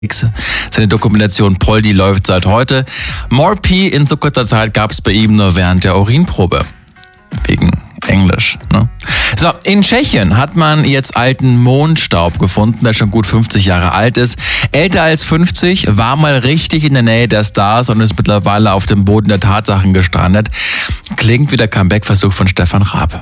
Seine Dokumentation Poldi läuft seit heute. More P in so kurzer Zeit gab es bei ihm nur während der Urinprobe. Wegen Englisch, ne? So, in Tschechien hat man jetzt alten Mondstaub gefunden, der schon gut 50 Jahre alt ist. Älter als 50, war mal richtig in der Nähe der Stars und ist mittlerweile auf dem Boden der Tatsachen gestrandet. Klingt wie der Comeback-Versuch von Stefan Raab.